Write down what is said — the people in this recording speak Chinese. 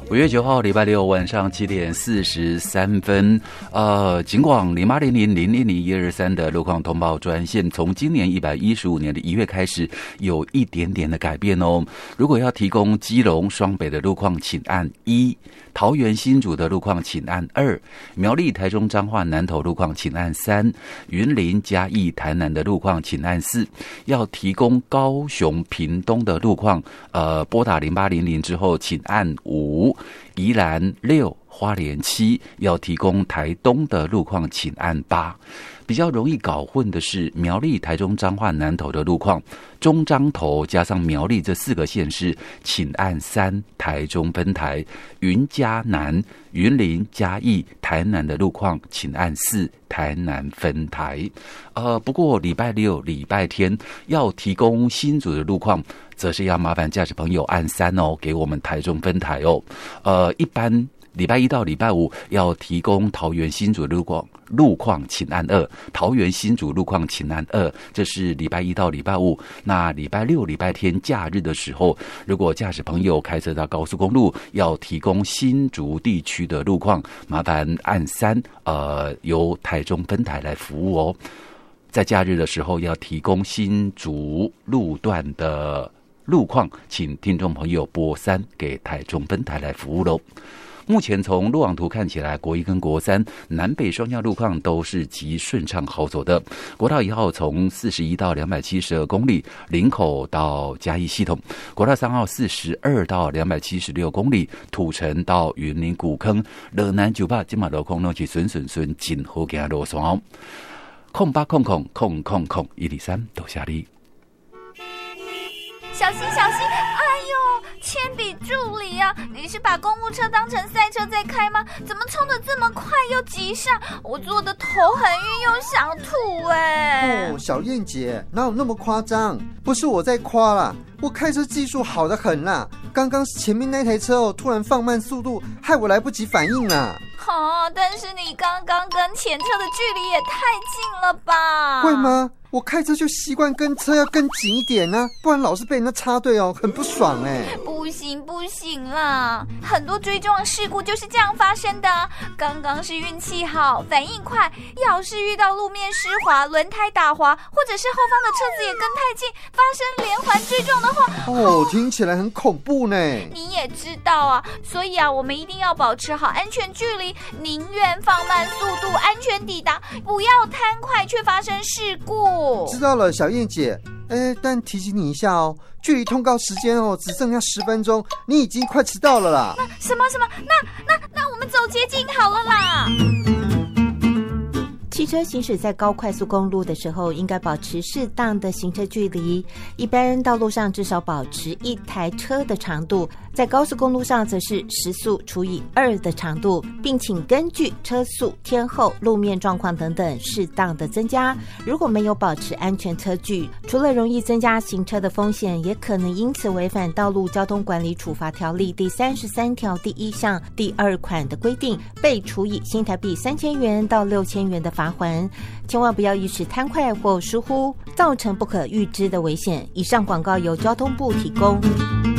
5月9号礼拜六晚上7点43分，警广0800010123的路况通报专线，从今年115年的1月开始有一点点的改变哦。如果要提供基隆双北的路况，请按1；桃园新竹的路况，请按2；苗栗台中彰化南投路况，请按3；云林嘉义台南的路况，请按4；要提供高雄屏东的路况，拨打0800之后，请按5；宜兰6，花莲7，要提供台东的路况，请按8。比较容易搞混的是苗栗、台中、彰化、南投的路况，中彰投加上苗栗这4个县市，请按3，台中分台；云嘉南、云林、嘉义、台南的路况，请按4，台南分台。不过礼拜六、礼拜天要提供新竹的路况，则是要麻烦驾驶朋友按3哦，给我们台中分台哦。一般礼拜1到礼拜5要提供桃园新竹的路况，请按2；桃园新竹路况，请按2。这是礼拜1到礼拜5。那礼拜6、礼拜天假日的时候，如果驾驶朋友开车到高速公路，要提供新竹地区的路况，麻烦按3，由台中分台来服务哦。在假日的时候要提供新竹路段的路况，请听众朋友拨3给台中分台来服务喽。目前从路网图看起来，国1跟国3南北双向路况都是极顺畅好走的。国道1号从41到272公里，林口到嘉义系统；国道3号42到276公里，土城到云林古坑。热南98今马路空弄起顺真好行路线哦。0800000103都下力。 小心小心！哎呦，铅笔助理啊，你是把公务车当成赛车在开吗？怎么冲得这么快又急刹？我坐的头很晕又想吐哎！ 小燕姐，哪有那么夸张？不是我在夸啦，我开车技术好得很啦。刚刚前面那台车突然放慢速度，害我来不及反应啦。 但是你刚刚跟前车的距离也太近了吧？ 会吗？我开车就习惯跟车要更紧一点啊，不然老是被人家插队哦，很不爽哎。 不行啦，很多追撞事故就是这样发生的。刚刚是运气好，反应快，要是遇到路面湿滑、轮胎打滑，或者是后方的车子也跟太近，发生连环追撞的话， 听起来很恐怖呢。 你也知道啊，所以我们一定要保持好安全距离，宁愿放慢速度，安全抵达，不要贪快却发生事故。 知道了，小燕姐。但提醒你一下哦，距离通告时间只剩下10分钟，你已经快迟到了啦。 什么？那我们走捷径好了啦。 汽车行驶在高快速公路的时候，应该保持适当的行车距离。一般道路上至少保持1台车的长度，在高速公路上则是时速除以2的长度，并请根据车速、天候、路面状况等等适当的增加。如果没有保持安全车距，除了容易增加行车的风险，也可能因此违反道路交通管理处罚条例第33条第1项第2款的规定，被处以新台币3000元到6000元的罚款。千万不要一时贪快或疏忽，造成不可预知的危险。以上广告由交通部提供。